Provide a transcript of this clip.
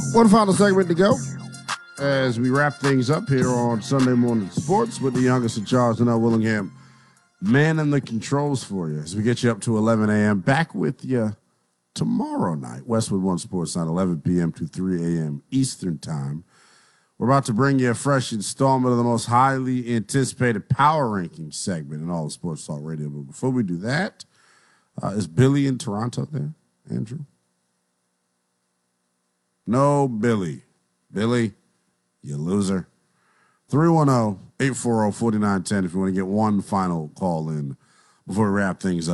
One final segment to go as we wrap things up here on Sunday Morning Sports with the youngest in Charles and Willingham. Man in the controls for you as we get you up to 11 a.m. Back with you tomorrow night, Westwood One Sports Night, 11 p.m. to 3 a.m. Eastern Time. We're about to bring you a fresh installment of the most highly anticipated power ranking segment in all of Sports Talk Radio. But before we do that, is Billy in Toronto there, Andrew? No, Billy. Billy, you loser. 310-840-4910 if you want to get one final call in before we wrap things up.